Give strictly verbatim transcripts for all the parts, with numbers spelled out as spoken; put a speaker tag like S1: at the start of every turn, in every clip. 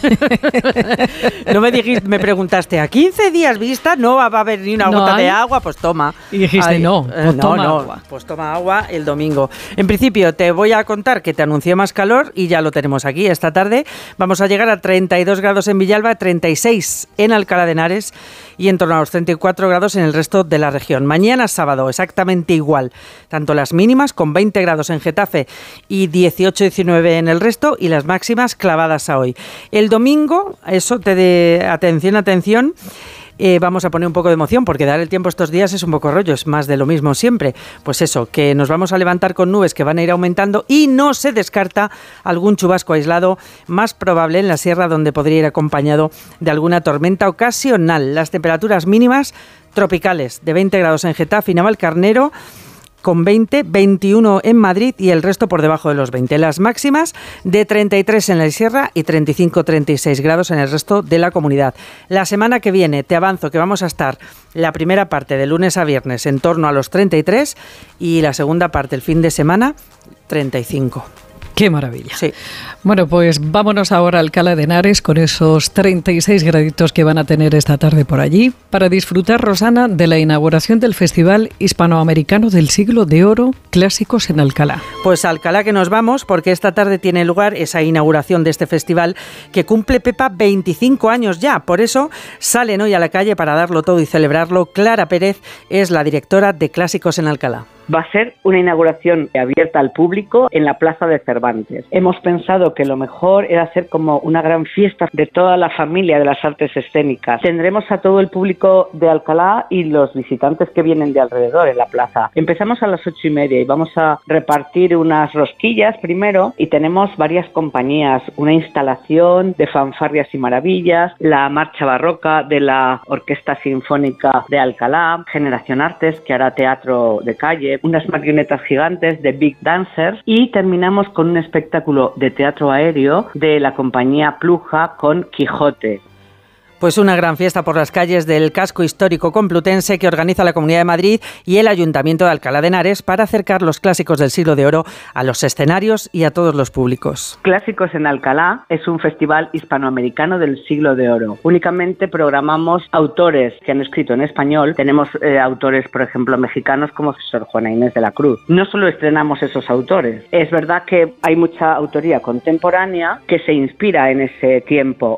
S1: No me dijiste, me preguntaste, ¿a quince días vista no va a haber ni una
S2: ¿No
S1: gota
S2: hay?
S1: de agua? Pues toma.
S2: Y dijiste,
S1: Ay,
S2: no, pues
S1: eh, no,
S2: toma
S1: no,
S2: agua.
S1: Pues toma agua el domingo. En principio, te voy a contar que te anuncié más calor y ya lo tenemos aquí. Esta tarde vamos a llegar a treinta y dos grados en Villalba, treinta y seis en Alcalá de Henares y en torno a los treinta y cuatro grados en el resto de la región. Mañana sábado, exactamente igual. Tanto las mínimas con veinte grados en Getafe y dieciocho diecinueve en el resto y las máximas clavadas a hoy. El domingo, eso te de atención, atención. Eh, vamos a poner un poco de emoción porque dar el tiempo estos días es un poco rollo, es más de lo mismo siempre. Pues eso, que nos vamos a levantar con nubes que van a ir aumentando y no se descarta algún chubasco aislado, más probable en la sierra, donde podría ir acompañado de alguna tormenta ocasional. Las temperaturas mínimas tropicales de veinte grados en Getafe y Navalcarnero, con veinte, veintiuno en Madrid y el resto por debajo de los veinte. Las máximas de treinta y tres en la sierra y treinta y cinco, treinta y seis grados en el resto de la comunidad. La semana que viene te avanzo que vamos a estar la primera parte de lunes a viernes en torno a los treinta y tres y la segunda parte el fin de semana treinta y cinco.
S2: ¡Qué maravilla!
S1: Sí.
S2: Bueno, pues vámonos ahora a Alcalá de Henares con esos treinta y seis graditos que van a tener esta tarde por allí para disfrutar, Rosana, de la inauguración del Festival Hispanoamericano del Siglo de Oro, Clásicos en Alcalá.
S1: Pues a Alcalá que nos vamos, porque esta tarde tiene lugar esa inauguración de este festival que cumple, Pepa, veinticinco años ya. Por eso salen hoy a la calle para darlo todo y celebrarlo. Clara Pérez es la directora de Clásicos en Alcalá.
S3: Va a ser una inauguración abierta al público en la Plaza de Cervantes. Hemos pensado que lo mejor era hacer como una gran fiesta de toda la familia de las artes escénicas. Tendremos a todo el público de Alcalá y los visitantes que vienen de alrededor en la plaza. Empezamos a las ocho y media y vamos a repartir unas rosquillas primero y tenemos varias compañías, una instalación de fanfarrias y maravillas, la marcha barroca de la Orquesta Sinfónica de Alcalá, Generación Artes, que hará teatro de calle, unas marionetas gigantes de Big Dancers y terminamos con un espectáculo de teatro aéreo de la compañía Pluja con Quijote.
S1: Pues una gran fiesta por las calles del casco histórico complutense que organiza la Comunidad de Madrid y el Ayuntamiento de Alcalá de Henares para acercar los clásicos del siglo de oro a los escenarios y a todos los públicos.
S3: Clásicos en Alcalá es un festival hispanoamericano del siglo de oro. Únicamente programamos autores que han escrito en español. Tenemos eh, autores, por ejemplo, mexicanos como Sor Juana Inés de la Cruz. No solo estrenamos esos autores. Es verdad que hay mucha autoría contemporánea que se inspira en ese tiempo.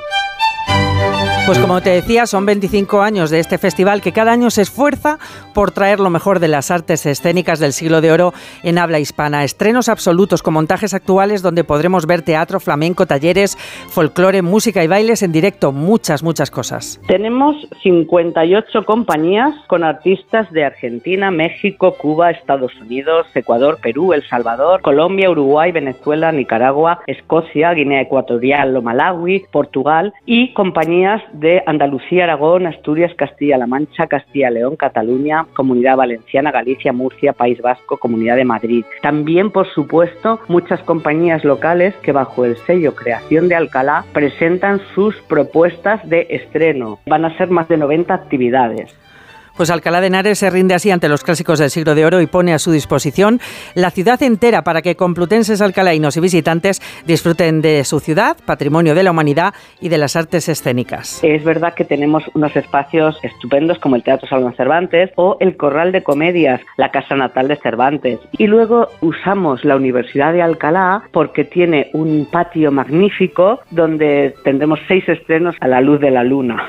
S1: Pues como te decía, son veinticinco años de este festival que cada año se esfuerza por traer lo mejor de las artes escénicas del siglo de oro en habla hispana. Estrenos absolutos con montajes actuales donde podremos ver teatro, flamenco, talleres, folclore, música y bailes en directo. Muchas, muchas cosas.
S3: Tenemos cincuenta y ocho compañías con artistas de Argentina, México, Cuba, Estados Unidos, Ecuador, Perú, El Salvador, Colombia, Uruguay, Venezuela, Nicaragua, Escocia, Guinea Ecuatorial o Malawi, Portugal y compañías de Andalucía, Aragón, Asturias, Castilla-La Mancha, Castilla-León, Cataluña, Comunidad Valenciana, Galicia, Murcia, País Vasco, Comunidad de Madrid. También, por supuesto, muchas compañías locales que bajo el sello Creación de Alcalá presentan sus propuestas de estreno. Van a ser más de noventa actividades.
S1: Pues Alcalá de Henares se rinde así ante los clásicos del siglo de oro y pone a su disposición la ciudad entera para que complutenses, alcalainos y visitantes disfruten de su ciudad, patrimonio de la humanidad y de las artes escénicas.
S3: Es verdad que tenemos unos espacios estupendos como el Teatro Salón Cervantes o el Corral de Comedias, la casa natal de Cervantes. Y luego usamos la Universidad de Alcalá porque tiene un patio magnífico donde tendremos seis estrenos a la luz de la luna.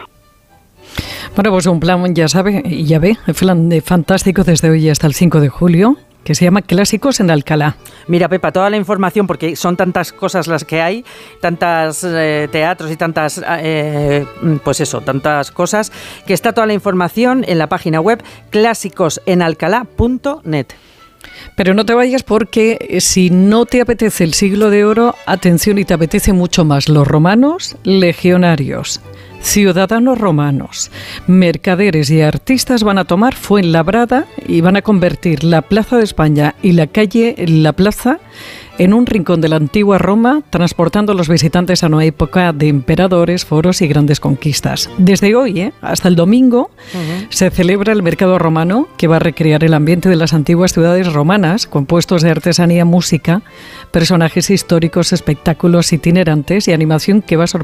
S2: Bueno, pues un plan, ya sabe, ya ve, plan de fantástico desde hoy hasta el cinco de julio, que se llama Clásicos en Alcalá.
S1: Mira, Pepa, toda la información, porque son tantas cosas las que hay, tantas eh, teatros y tantas, eh, pues eso, tantas cosas, que está toda la información en la página web clásicos en alcalá punto net.
S2: Pero no te vayas porque si no te apetece el siglo de oro, atención, y te apetece mucho más los romanos, legionarios, ciudadanos romanos, mercaderes y artistas van a tomar Fuenlabrada y van a convertir la Plaza de España y la calle La Plaza en un rincón de la antigua Roma, transportando a los visitantes a una época de emperadores, foros y grandes conquistas. Desde hoy ¿eh? hasta el domingo uh-huh. se celebra el mercado romano, que va a recrear el ambiente de las antiguas ciudades romanas, con puestos de artesanía, música, personajes históricos, espectáculos itinerantes y animación que va a sorprender